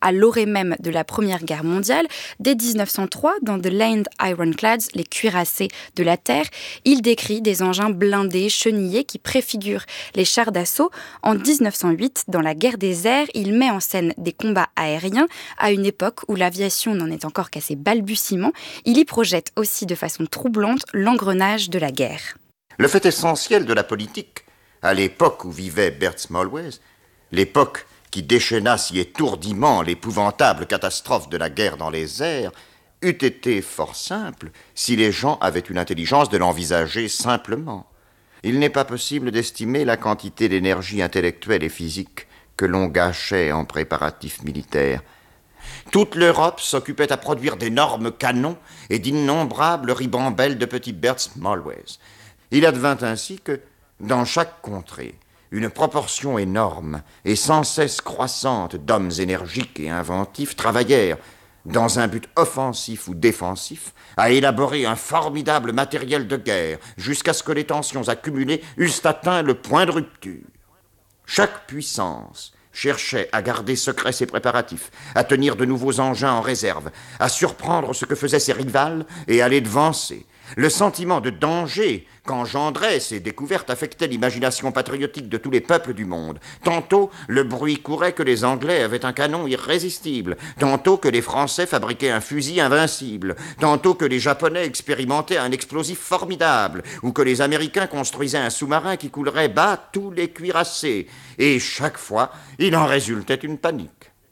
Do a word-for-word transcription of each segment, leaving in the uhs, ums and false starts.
à l'orée même de la Première Guerre mondiale. Dès dix-neuf cent trois, dans The Land Ironclads, les cuirassés de la Terre, il décrit des engins blindés, chenillés, qui préfigurent les chars d'assaut. En dix-neuf cent huit, dans la guerre des airs, il met en scène des combats aériens à une époque où l'aviation n'en est encore qu'à ses balbutiements. Il y projette aussi de façon troublante l'engrenage de la guerre. Le fait essentiel de la politique, à l'époque où vivait Bert Smallways, l'époque qui déchaîna si étourdiment l'épouvantable catastrophe de la guerre dans les airs, eût été fort simple si les gens avaient une intelligence de l'envisager simplement. Il n'est pas possible d'estimer la quantité d'énergie intellectuelle et physique que l'on gâchait en préparatifs militaires. Toute l'Europe s'occupait à produire d'énormes canons et d'innombrables ribambelles de petits Bert Smallways. Il advint ainsi que, dans chaque contrée, une proportion énorme et sans cesse croissante d'hommes énergiques et inventifs travaillèrent, dans un but offensif ou défensif, à élaborer un formidable matériel de guerre, jusqu'à ce que les tensions accumulées eussent atteint le point de rupture. Chaque puissance cherchait à garder secrets ses préparatifs, à tenir de nouveaux engins en réserve, à surprendre ce que faisaient ses rivales et à les devancer. Le sentiment de danger qu'engendraient ces découvertes affectait l'imagination patriotique de tous les peuples du monde. Tantôt, le bruit courait que les Anglais avaient un canon irrésistible, tantôt que les Français fabriquaient un fusil invincible, tantôt que les Japonais expérimentaient un explosif formidable, ou que les Américains construisaient un sous-marin qui coulerait bas tous les cuirassés. Et chaque fois, il en résultait une panique.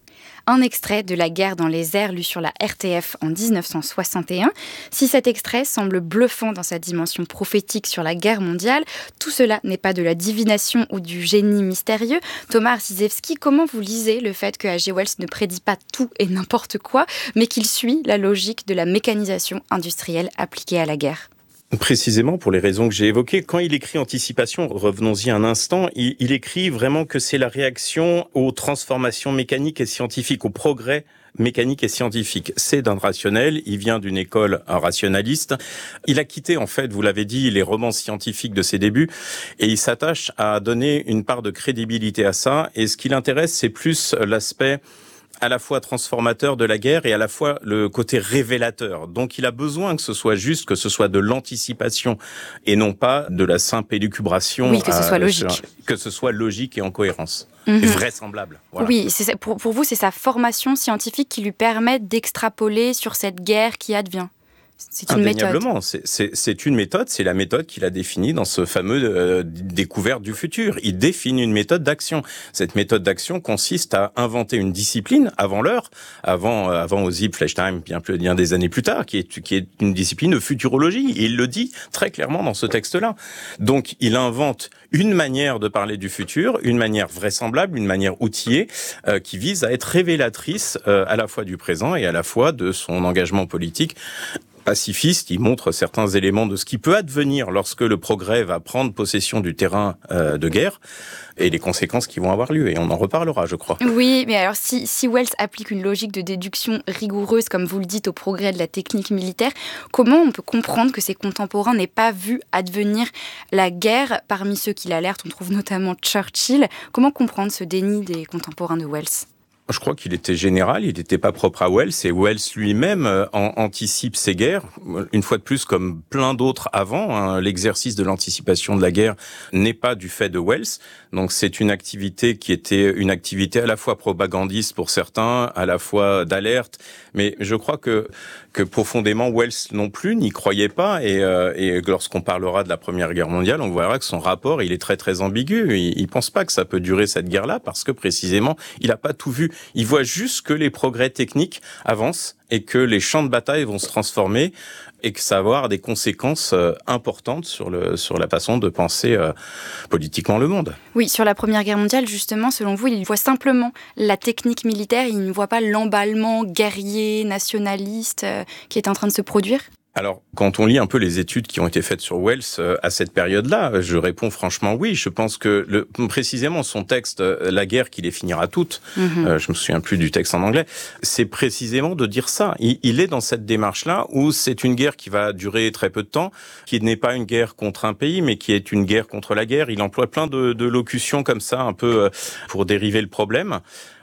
Un extrait de La guerre dans les airs lu sur la R T F en dix-neuf cent soixante et un. Si cet extrait semble bluffant dans sa dimension prophétique sur la guerre mondiale, tout cela n'est pas de la divination ou du génie mystérieux. Thomas Arciszewski, comment vous lisez le fait que H G Wells ne prédit pas tout et n'importe quoi, mais qu'il suit la logique de la mécanisation industrielle appliquée à la guerre ? Précisément pour les raisons que j'ai évoquées. Quand il écrit Anticipation, revenons-y un instant, il, il écrit vraiment que c'est la réaction aux transformations mécaniques et scientifiques, au progrès mécanique et scientifique. C'est d'un rationnel, il vient d'une école rationaliste. Il a quitté, en fait, vous l'avez dit, les romans scientifiques de ses débuts, et il s'attache à donner une part de crédibilité à ça, et ce qui l'intéresse, c'est plus l'aspect à la fois transformateur de la guerre et à la fois le côté révélateur. Donc il a besoin que ce soit juste, que ce soit de l'anticipation et non pas de la simple élucubration. Oui, que ce soit euh, logique. Sur, que ce soit logique et en cohérence. Mm-hmm. Et vraisemblable. Voilà. Oui, c'est ça, pour, pour vous, c'est sa formation scientifique qui lui permet d'extrapoler sur cette guerre qui advient. C'est une Indéniablement, méthode. c'est, c'est, c'est une méthode, c'est la méthode qu'il a définie dans ce fameux euh, découverte du futur. Il définit une méthode d'action. Cette méthode d'action consiste à inventer une discipline avant l'heure, avant, euh, avant Ozzy Fleshheim, bien, plus, bien des années plus tard, qui est, qui est une discipline de futurologie. Et il le dit très clairement dans ce texte-là. Donc, il invente une manière de parler du futur, une manière vraisemblable, une manière outillée, euh, qui vise à être révélatrice euh, à la fois du présent et à la fois de son engagement politique pacifiste. Il montre certains éléments de ce qui peut advenir lorsque le progrès va prendre possession du terrain euh, de guerre et les conséquences qui vont avoir lieu. Et on en reparlera, je crois. Oui, mais alors si, si Wells applique une logique de déduction rigoureuse, comme vous le dites, au progrès de la technique militaire, comment on peut comprendre que ses contemporains n'aient pas vu advenir la guerre? Parmi ceux qui l'alertent, on trouve notamment Churchill. Comment comprendre ce déni des contemporains de Wells ? Je crois qu'il était général, il n'était pas propre à Wells, et Wells lui-même euh, en, anticipe ces guerres, une fois de plus comme plein d'autres avant. Hein, l'exercice de l'anticipation de la guerre n'est pas du fait de Wells, donc c'est une activité qui était une activité à la fois propagandiste pour certains, à la fois d'alerte, mais je crois que que profondément Wells non plus n'y croyait pas, et, euh, et lorsqu'on parlera de la Première Guerre mondiale, on verra que son rapport il est très très ambigu. Il, il pense pas que ça peut durer cette guerre-là parce que précisément il a pas tout vu. Il voit juste que les progrès techniques avancent et que les champs de bataille vont se transformer et que ça va avoir des conséquences euh, importantes sur le sur la façon de penser euh, politiquement le monde. Oui, sur la Première Guerre mondiale, justement, selon vous, il voit simplement la technique militaire, il ne voit pas l'emballement guerrier, nationaliste euh, qui est en train de se produire ? Alors, quand on lit un peu les études qui ont été faites sur Wells euh, à cette période-là, je réponds franchement oui. Je pense que le, précisément son texte, euh, La guerre qui les finira toutes, mm-hmm. euh, je me souviens plus du texte en anglais, c'est précisément de dire ça. Il, il est dans cette démarche-là où c'est une guerre qui va durer très peu de temps, qui n'est pas une guerre contre un pays, mais qui est une guerre contre la guerre. Il emploie plein de, de locutions comme ça, un peu euh, pour dériver le problème.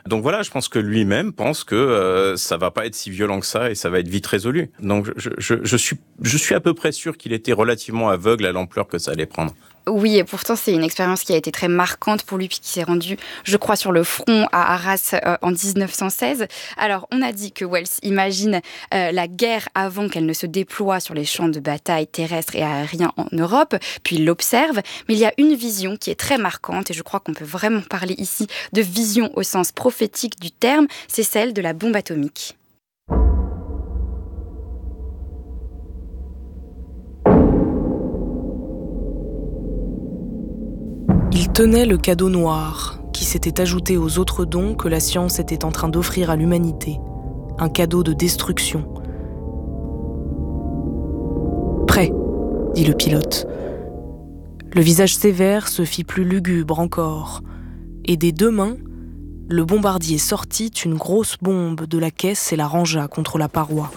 Donc voilà, je pense que lui-même pense que euh, ça va pas être si violent que ça et ça va être vite résolu. Donc je, je, je, suis, je suis à peu près sûr qu'il était relativement aveugle à l'ampleur que ça allait prendre. Oui, et pourtant, c'est une expérience qui a été très marquante pour lui, puis qui s'est rendu, je crois, sur le front à Arras euh, en dix-neuf cent seize. Alors, on a dit que Wells imagine euh, la guerre avant qu'elle ne se déploie sur les champs de bataille terrestres et aériens en Europe, puis il l'observe. Mais il y a une vision qui est très marquante, et je crois qu'on peut vraiment parler ici de vision au sens prophétique du terme, c'est celle de la bombe atomique. Il tenait le cadeau noir, qui s'était ajouté aux autres dons que la science était en train d'offrir à l'humanité. Un cadeau de destruction. « Prêt », dit le pilote. Le visage sévère se fit plus lugubre encore, et des deux mains, le bombardier sortit une grosse bombe de la caisse et la rangea contre la paroi.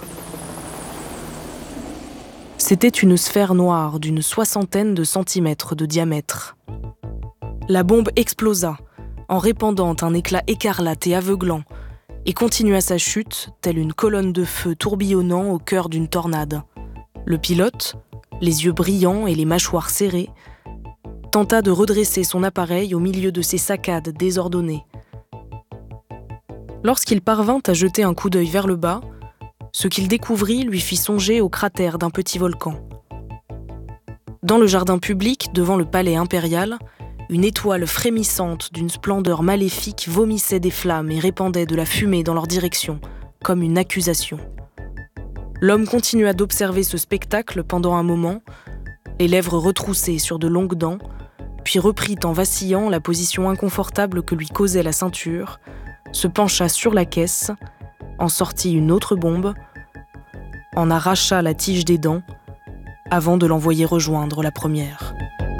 C'était une sphère noire d'une soixantaine de centimètres de diamètre. La bombe explosa, en répandant un éclat écarlate et aveuglant, et continua sa chute, telle une colonne de feu tourbillonnant au cœur d'une tornade. Le pilote, les yeux brillants et les mâchoires serrées, tenta de redresser son appareil au milieu de ces saccades désordonnées. Lorsqu'il parvint à jeter un coup d'œil vers le bas, ce qu'il découvrit lui fit songer au cratère d'un petit volcan. Dans le jardin public, devant le palais impérial, une étoile frémissante d'une splendeur maléfique vomissait des flammes et répandait de la fumée dans leur direction, comme une accusation. L'homme continua d'observer ce spectacle pendant un moment, les lèvres retroussées sur de longues dents, puis reprit en vacillant la position inconfortable que lui causait la ceinture, se pencha sur la caisse, en sortit une autre bombe, en arracha la tige des dents, avant de l'envoyer rejoindre la première.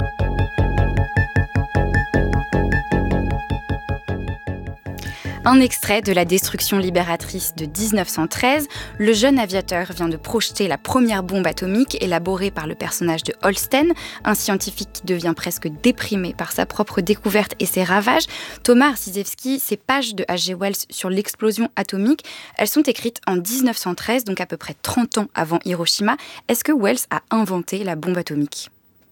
Un extrait de La Destruction libératrice de dix-neuf cent treize, le jeune aviateur vient de projeter la première bombe atomique élaborée par le personnage de Holsten, un scientifique qui devient presque déprimé par sa propre découverte et ses ravages. Thomas Arciszewski, ces pages de H G Wells sur l'explosion atomique, elles sont écrites en dix-neuf cent treize, donc à peu près trente ans avant Hiroshima. Est-ce que Wells a inventé la bombe atomique ?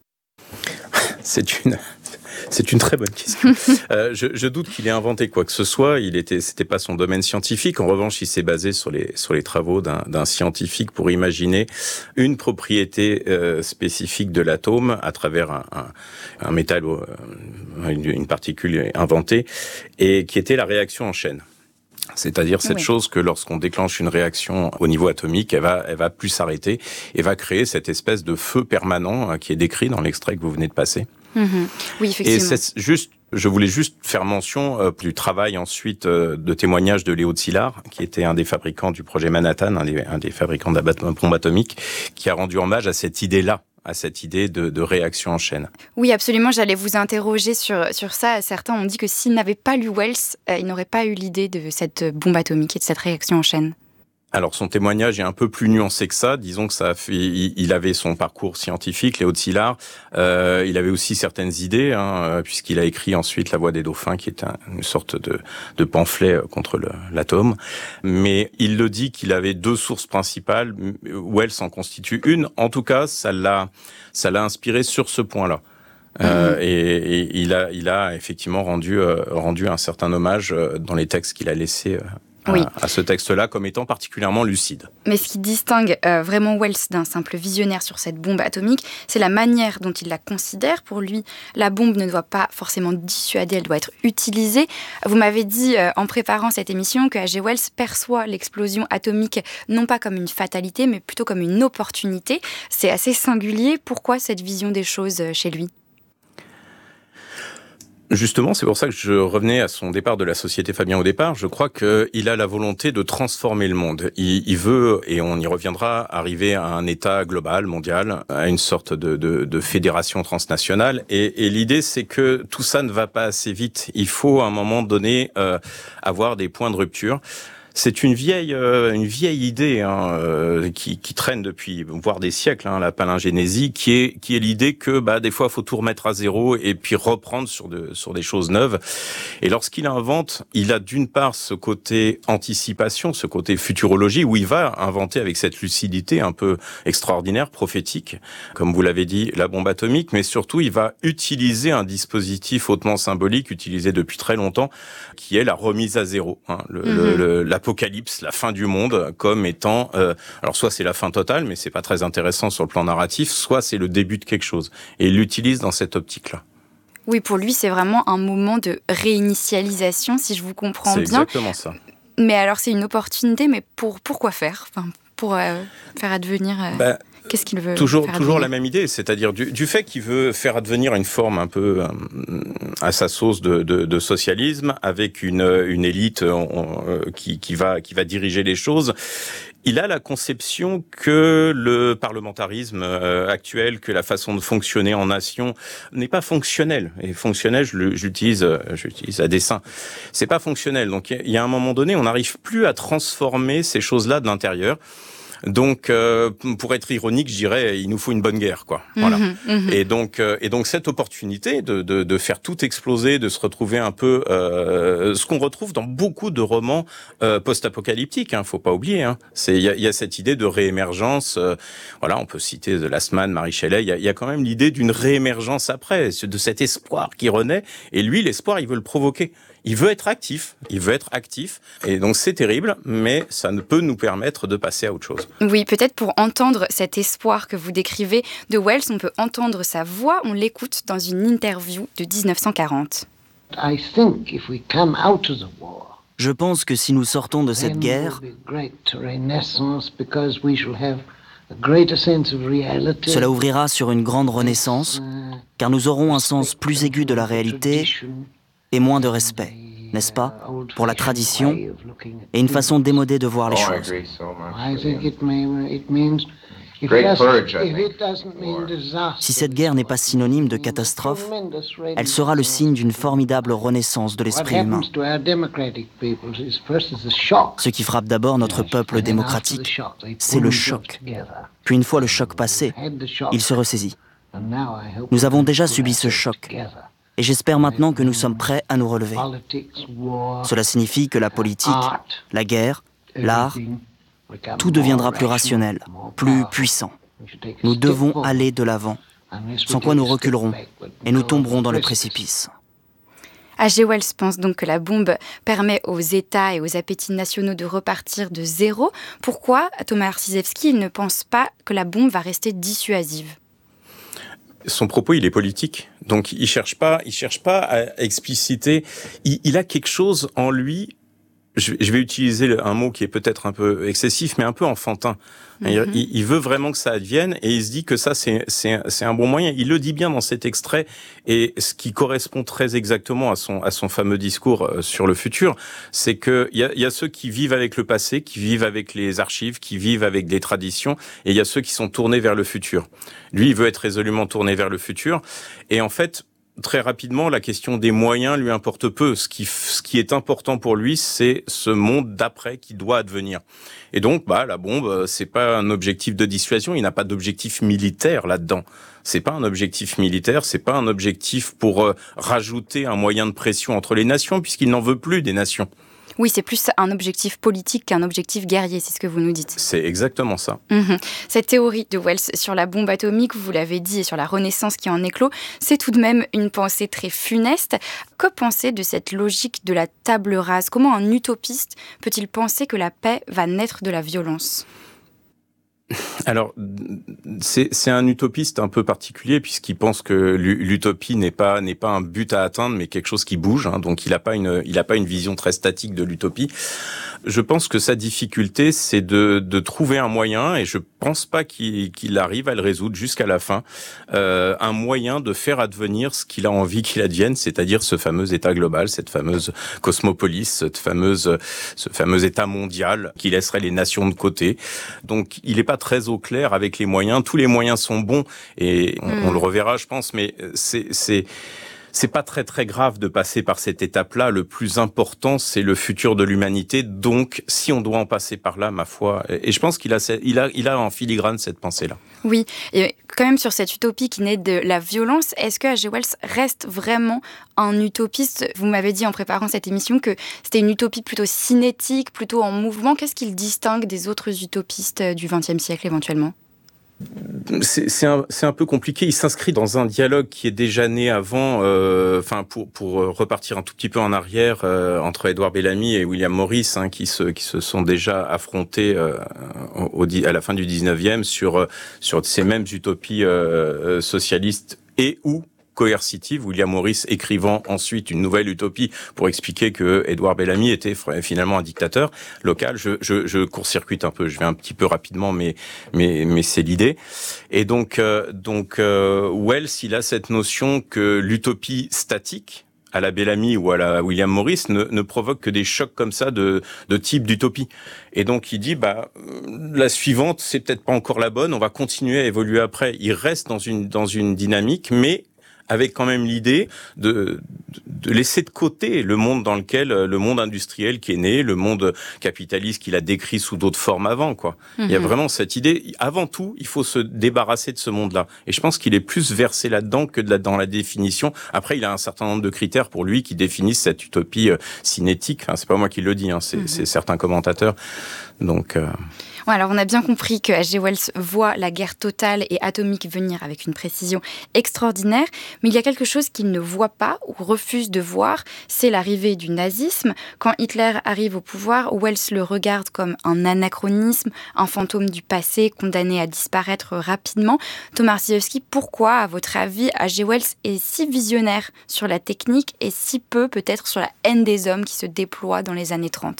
C'est une, c'est une très bonne question. euh, je, je doute qu'il ait inventé quoi que ce soit. Il était, c'était pas son domaine scientifique. En revanche, il s'est basé sur les sur les travaux d'un, d'un scientifique pour imaginer une propriété euh, spécifique de l'atome à travers un, un, un métal, euh, une, une particule inventée, et qui était la réaction en chaîne. C'est-à-dire cette oui. chose que lorsqu'on déclenche une réaction au niveau atomique, elle va, elle va plus s'arrêter et va créer cette espèce de feu permanent qui est décrit dans l'extrait que vous venez de passer. Mmh. Oui, effectivement. Et c'est juste, je voulais juste faire mention euh, du travail ensuite euh, de témoignage de Léo Szilard, qui était un des fabricants du projet Manhattan, un des, un des fabricants de la bombe atomique, qui a rendu hommage à cette idée-là. à cette idée de, de réaction en chaîne. Oui, absolument. J'allais vous interroger sur, sur ça. Certains ont dit que s'ils n'avaient pas lu Wells, euh, ils n'auraient pas eu l'idée de cette bombe atomique et de cette réaction en chaîne. Alors, son témoignage est un peu plus nuancé que ça. Disons que ça a fait, il avait son parcours scientifique, Léo Szilard. Euh, il avait aussi certaines idées, hein, puisqu'il a écrit ensuite La Voix des dauphins, qui est un, une sorte de, de pamphlet contre le, l'atome. Mais il le dit qu'il avait deux sources principales. Wells en constitue une. En tout cas, ça l'a, ça l'a inspiré sur ce point-là. Euh, mmh. et, et il a, il a effectivement rendu, euh, rendu un certain hommage dans les textes qu'il a laissés. Euh, Oui. à ce texte-là comme étant particulièrement lucide. Mais ce qui distingue euh, vraiment Wells d'un simple visionnaire sur cette bombe atomique, c'est la manière dont il la considère. Pour lui, la bombe ne doit pas forcément dissuader, elle doit être utilisée. Vous m'avez dit euh, en préparant cette émission que H G Wells perçoit l'explosion atomique non pas comme une fatalité, mais plutôt comme une opportunité. C'est assez singulier. Pourquoi cette vision des choses euh, chez lui ? Justement, c'est pour ça que je revenais à son départ de la Société Fabien au départ. Je crois qu'il a la volonté de transformer le monde. Il, il veut, et on y reviendra, arriver à un état global, mondial, à une sorte de, de, de fédération transnationale. Et, et l'idée, c'est que tout ça ne va pas assez vite. Il faut, à un moment donné, euh, avoir des points de rupture. C'est une vieille, euh, une vieille idée hein, euh, qui, qui traîne depuis voire des siècles, hein, la palingénésie, qui est, qui est l'idée que bah, des fois, il faut tout remettre à zéro et puis reprendre sur, de, sur des choses neuves. Et lorsqu'il invente, il a d'une part ce côté anticipation, ce côté futurologie, où il va inventer avec cette lucidité un peu extraordinaire, prophétique, comme vous l'avez dit, la bombe atomique, mais surtout, il va utiliser un dispositif hautement symbolique, utilisé depuis très longtemps, qui est la remise à zéro. Hein, le, mmh. le, le, l'apocalypse, la fin du monde, comme étant... Euh, alors, soit c'est la fin totale, mais c'est pas très intéressant sur le plan narratif, soit c'est le début de quelque chose. Et il l'utilise dans cette optique-là. Oui, pour lui, c'est vraiment un moment de réinitialisation, si je vous comprends c'est bien. C'est exactement ça. Mais alors, c'est une opportunité, mais pour, pour quoi faire enfin, Pour euh, faire advenir... Euh... Bah, Qu'est-ce qu'il veut Toujours, faire toujours advenir la même idée, c'est-à-dire du, du fait qu'il veut faire advenir une forme un peu euh, à sa sauce de, de, de socialisme, avec une, une élite euh, qui, qui, va, qui va diriger les choses. Il a la conception que le parlementarisme euh, actuel, que la façon de fonctionner en nation n'est pas fonctionnelle. Et fonctionnel, je, le, je l'utilise, euh, je l'utilise à dessein. C'est pas fonctionnel. Donc il y a un moment donné, on n'arrive plus à transformer ces choses-là de l'intérieur. Donc, euh, pour être ironique, je dirais, il nous faut une bonne guerre, quoi. Voilà. Mmh, mmh. Et donc, euh, et donc cette opportunité de, de, de faire tout exploser, de se retrouver un peu, euh, ce qu'on retrouve dans beaucoup de romans euh, post-apocalyptiques. Hein, faut pas oublier. Hein. C'est, il y a, y a cette idée de réémergence. Euh, voilà, on peut citer The Last Man, Mary Shelley. Il y a, y a quand même l'idée d'une réémergence après, de cet espoir qui renaît. Et lui, l'espoir, il veut le provoquer. Il veut être actif, il veut être actif, et donc c'est terrible, mais ça ne peut nous permettre de passer à autre chose. Oui, peut-être pour entendre cet espoir que vous décrivez de Wells, on peut entendre sa voix, on l'écoute dans une interview de dix-neuf cent quarante. Je pense que si nous sortons de cette guerre, cela ouvrira sur une grande renaissance, car nous aurons un sens plus aigu de la réalité et moins de respect, n'est-ce pas, pour la tradition et une façon démodée de voir les choses. Si cette guerre n'est pas synonyme de catastrophe, elle sera le signe d'une formidable renaissance de l'esprit humain. Ce qui frappe d'abord notre peuple démocratique, c'est le choc. Puis une fois le choc passé, il se ressaisit. Nous avons déjà subi ce choc. Et j'espère maintenant que nous sommes prêts à nous relever. Cela signifie que la politique, la guerre, l'art, tout deviendra plus rationnel, plus puissant. Nous devons aller de l'avant, sans quoi nous reculerons et nous tomberons dans le précipice. H G. Wells pense donc que la bombe permet aux États et aux appétits nationaux de repartir de zéro. Pourquoi Thomas Arciszewski ne pense pas que la bombe va rester dissuasive ? Son propos, il est politique. Donc, il cherche pas, il cherche pas à expliciter. Il, il a quelque chose en lui. Je, je vais utiliser un mot qui est peut-être un peu excessif, mais un peu enfantin. Mm-hmm. Il, il veut vraiment que ça advienne et il se dit que ça, c'est, c'est, c'est un bon moyen. Il le dit bien dans cet extrait et ce qui correspond très exactement à son, à son fameux discours sur le futur, c'est que il y a, il y a ceux qui vivent avec le passé, qui vivent avec les archives, qui vivent avec des traditions et il y a ceux qui sont tournés vers le futur. Lui, il veut être résolument tourné vers le futur et en fait, très rapidement, la question des moyens lui importe peu. Ce qui, ce qui est important pour lui, c'est ce monde d'après qui doit advenir. Et donc, bah, la bombe, c'est pas un objectif de dissuasion. Il n'a pas d'objectif militaire là-dedans. C'est pas un objectif militaire. C'est pas un objectif pour euh, rajouter un moyen de pression entre les nations, puisqu'il n'en veut plus des nations. Oui, c'est plus un objectif politique qu'un objectif guerrier, c'est ce que vous nous dites. C'est exactement ça. Mmh. Cette théorie de Wells sur la bombe atomique, vous l'avez dit, et sur la renaissance qui en éclot, c'est tout de même une pensée très funeste. Que penser de cette logique de la table rase ? Comment un utopiste peut-il penser que la paix va naître de la violence ? Alors, c'est, c'est un utopiste un peu particulier puisqu'il pense que l'utopie n'est pas n'est pas un but à atteindre, mais quelque chose qui bouge. Hein, donc, il n'a pas une il a pas une vision très statique de l'utopie. Je pense que sa difficulté, c'est de de trouver un moyen, et je pense pas qu'il qu'il arrive à le résoudre jusqu'à la fin, euh, un moyen de faire advenir ce qu'il a envie qu'il advienne, c'est-à-dire ce fameux État global, cette fameuse cosmopolis, cette fameuse ce fameux État mondial qui laisserait les nations de côté. Donc, il est pas très au clair avec les moyens. Tous les moyens sont bons et on, mmh. on le reverra, je pense, mais c'est, c'est, c'est pas très très grave de passer par cette étape-là. Le plus important, c'est le futur de l'humanité. Donc, si on doit en passer par là, ma foi, et je pense qu'il a, il a, il a en filigrane cette pensée-là. Oui, et quand même sur cette utopie qui naît de la violence, est-ce que H G Wells reste vraiment un utopiste ? Vous m'avez dit en préparant cette émission que c'était une utopie plutôt cinétique, plutôt en mouvement. Qu'est-ce qu'il distingue des autres utopistes du vingtième siècle éventuellement ? C'est, c'est, un, c'est un peu compliqué. Il s'inscrit dans un dialogue qui est déjà né avant, euh, enfin pour pour repartir un tout petit peu en arrière euh, entre Edouard Bellamy et William Morris, hein, qui se qui se sont déjà affrontés euh, au, à la fin du dix-neuvième sur sur ces mêmes utopies euh, socialistes et ou coercitive, William Morris écrivant ensuite une nouvelle utopie pour expliquer que Edouard Bellamy était finalement un dictateur local. Je, je, je court-circuite un peu, je vais un petit peu rapidement, mais mais mais c'est l'idée. Et donc euh, donc euh, Wells, il a cette notion que l'utopie statique à la Bellamy ou à la William Morris ne, ne provoque que des chocs comme ça de, de type d'utopie. Et donc il dit, bah la suivante, c'est peut-être pas encore la bonne, on va continuer à évoluer après. Il reste dans une dans une dynamique, mais avec quand même l'idée de, de laisser de côté le monde dans lequel, le monde industriel qui est né, le monde capitaliste qu'il a décrit sous d'autres formes avant, quoi. Mm-hmm. Il y a vraiment cette idée, avant tout, il faut se débarrasser de ce monde-là. Et je pense qu'il est plus versé là-dedans que de la, dans la définition. Après, il a un certain nombre de critères pour lui qui définissent cette utopie euh, cinétique. Enfin, c'est pas moi qui le dis, hein, c'est, mm-hmm. c'est certains commentateurs. Donc... Euh... Ouais, alors on a bien compris que H G Wells voit la guerre totale et atomique venir avec une précision extraordinaire, mais il y a quelque chose qu'il ne voit pas ou refuse de voir, c'est l'arrivée du nazisme. Quand Hitler arrive au pouvoir, Wells le regarde comme un anachronisme, un fantôme du passé condamné à disparaître rapidement. Thomas Arciszewski, pourquoi, à votre avis, H G Wells est si visionnaire sur la technique et si peu peut-être sur la haine des hommes qui se déploie dans les années trente ?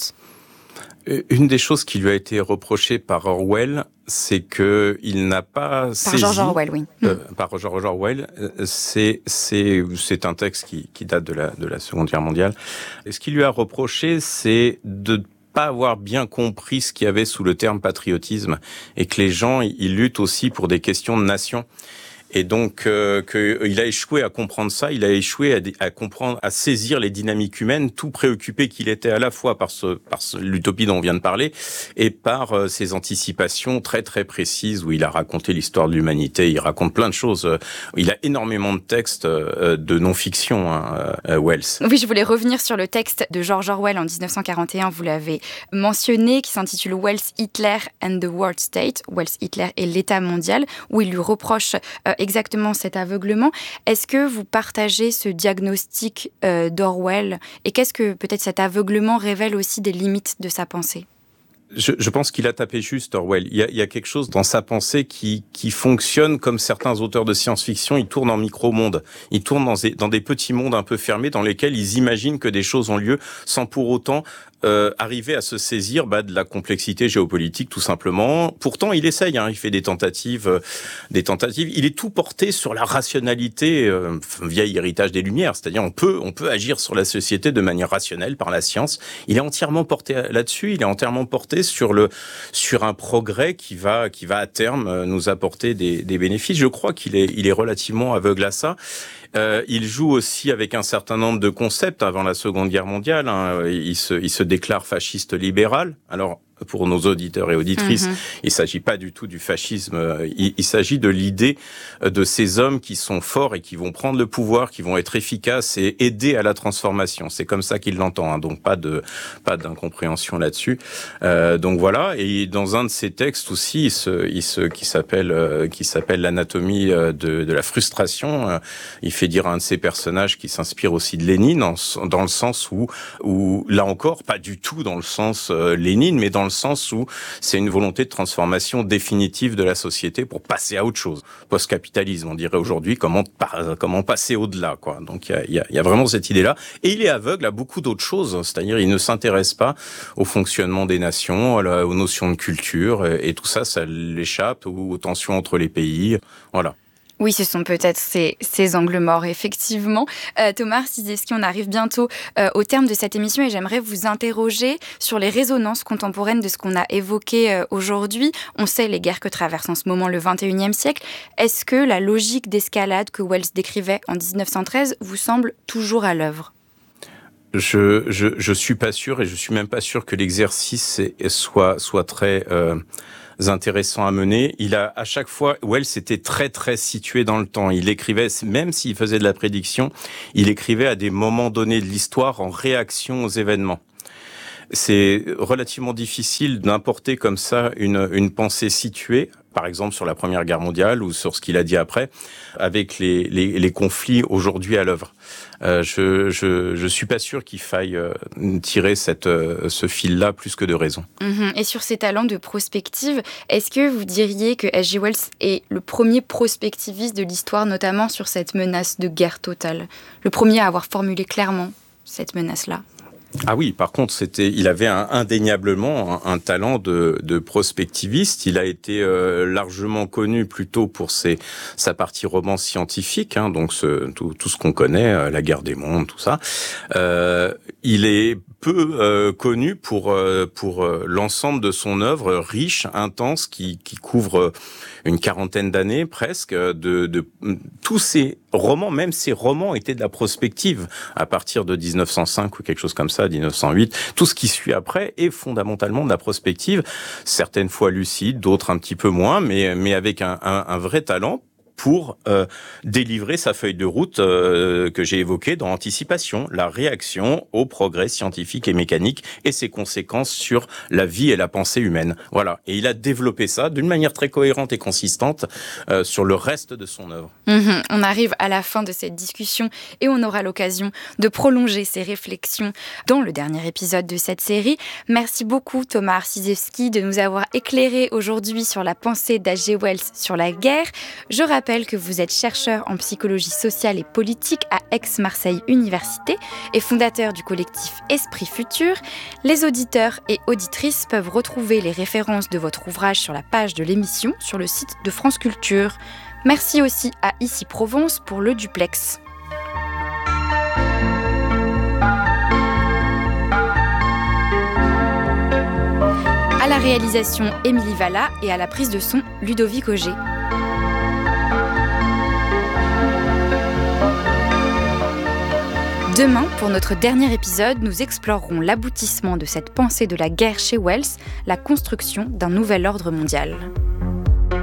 Une des choses qui lui a été reprochée par Orwell, c'est que il n'a pas par saisi... George Orwell, oui. Euh, par George Orwell, c'est c'est c'est un texte qui qui date de la de la Seconde Guerre mondiale. Et ce qu'il lui a reproché, c'est de pas avoir bien compris ce qu'il y avait sous le terme patriotisme et que les gens ils luttent aussi pour des questions de nation. Et donc, euh, qu'il a échoué à comprendre ça, il a échoué à, à comprendre, à saisir les dynamiques humaines, tout préoccupé qu'il était à la fois par ce, par ce, l'utopie dont on vient de parler, et par euh, ses anticipations très très précises où il a raconté l'histoire de l'humanité. Il raconte plein de choses. Il a énormément de textes euh, de non-fiction, hein, euh, Wells. Oui, je voulais revenir sur le texte de George Orwell en dix-neuf cent quarante et un. Vous l'avez mentionné, qui s'intitule Wells, Hitler and the World State. Wells, Hitler et l'État mondial, où il lui reproche euh, exactement cet aveuglement. Est-ce que vous partagez ce diagnostic euh, d'Orwell et qu'est-ce que peut-être cet aveuglement révèle aussi des limites de sa pensée ? Je, je pense qu'il a tapé juste, Orwell. Il y a, il y a quelque chose dans sa pensée qui, qui fonctionne comme certains auteurs de science-fiction. Ils tournent en micro-mondes. Ils tournent dans des, dans des petits mondes un peu fermés dans lesquels ils imaginent que des choses ont lieu sans pour autant euh, arriver à se saisir bah, de la complexité géopolitique, tout simplement. Pourtant, il essaye. Hein, il fait des tentatives, euh, des tentatives. Il est tout porté sur la rationalité, euh, vieil héritage des Lumières. C'est-à-dire, on peut, on peut agir sur la société de manière rationnelle par la science. Il est entièrement porté là-dessus. Il est entièrement porté sur le sur un progrès qui va qui va à terme nous apporter des, des bénéfices. Je crois qu'il est il est relativement aveugle à ça. Euh, il joue aussi avec un certain nombre de concepts avant la Seconde Guerre mondiale. Hein. Il se il se déclare fasciste libéral. Alors pour nos auditeurs et auditrices, mmh. il ne s'agit pas du tout du fascisme. Il, il s'agit de l'idée de ces hommes qui sont forts et qui vont prendre le pouvoir, qui vont être efficaces et aider à la transformation. C'est comme ça qu'il l'entend, hein, donc pas de pas d'incompréhension là-dessus. Euh, donc voilà. Et dans un de ses textes aussi, il se, il se, qui s'appelle euh, qui s'appelle l'anatomie de, de la frustration, euh, il fait dire à un de ses personnages qui s'inspire aussi de Lénine, en, dans le sens où où là encore pas du tout dans le sens euh, Lénine, mais dans le sens où c'est une volonté de transformation définitive de la société pour passer à autre chose. Post-capitalisme, on dirait aujourd'hui, comment, comment passer au-delà, quoi. Donc, il y a, y a vraiment cette idée-là. Et il est aveugle à beaucoup d'autres choses. C'est-à-dire, il ne s'intéresse pas au fonctionnement des nations, aux notions de culture, et tout ça, ça l'échappe, aux tensions entre les pays. Voilà. Oui, ce sont peut-être ces, ces angles morts, effectivement. Euh, Thomas Arciszewski, on arrive bientôt euh, au terme de cette émission et j'aimerais vous interroger sur les résonances contemporaines de ce qu'on a évoqué euh, aujourd'hui. On sait les guerres que traverse en ce moment le vingt et unième siècle. Est-ce que la logique d'escalade que Wells décrivait en dix-neuf cent treize vous semble toujours à l'œuvre ? Je, je, je suis pas sûr et je suis même pas sûr que l'exercice soit, soit très euh, intéressant à mener. Il a, à chaque fois, Wells était très très situé dans le temps. Il écrivait, même s'il faisait de la prédiction, il écrivait à des moments donnés de l'histoire en réaction aux événements. C'est relativement difficile d'importer comme ça une, une pensée située, par exemple sur la Première Guerre mondiale ou sur ce qu'il a dit après, avec les, les, les conflits aujourd'hui à l'œuvre. Euh, je, je, je suis pas sûr qu'il faille euh, tirer cette, euh, ce fil-là plus que de raison. Mmh. Et sur ces talents de prospective, est-ce que vous diriez que H G Wells est le premier prospectiviste de l'histoire, notamment sur cette menace de guerre totale ? Le premier à avoir formulé clairement cette menace-là ? Ah oui, par contre, c'était, il avait un, indéniablement un, un talent de, de prospectiviste. Il a été euh, largement connu plutôt pour ses, sa partie roman scientifique, hein, donc ce, tout, tout ce qu'on connaît, euh, la guerre des mondes, tout ça. Euh, il est peu euh, connu pour euh, pour euh, l'ensemble de son œuvre riche, intense, qui, qui couvre une quarantaine d'années presque. De, de tous ses romans, même ses romans étaient de la prospective à partir de dix-neuf cent cinq ou quelque chose comme ça, dix-neuf cent huit. Tout ce qui suit après est fondamentalement de la prospective, certaines fois lucide, d'autres un petit peu moins, mais mais avec un, un, un vrai talent pour euh, délivrer sa feuille de route euh, que j'ai évoquée dans Anticipation, la réaction au progrès scientifique et mécanique et ses conséquences sur la vie et la pensée humaine. Voilà. Et il a développé ça d'une manière très cohérente et consistante euh, sur le reste de son œuvre. Mmh, on arrive à la fin de cette discussion et on aura l'occasion de prolonger ces réflexions dans le dernier épisode de cette série. Merci beaucoup Thomas Arciszewski de nous avoir éclairé aujourd'hui sur la pensée d'H G Wells sur la guerre. Je rappelle que vous êtes chercheur en psychologie sociale et politique à Aix-Marseille Université et fondateur du collectif Esprit Futur. Les auditeurs et auditrices peuvent retrouver les références de votre ouvrage sur la page de l'émission sur le site de France Culture. Merci aussi à Ici Provence pour le duplex. À la réalisation, Émilie Valla et à la prise de son, Ludovic Auger. Demain, pour notre dernier épisode, nous explorerons l'aboutissement de cette pensée de la guerre chez Wells, la construction d'un nouvel ordre mondial.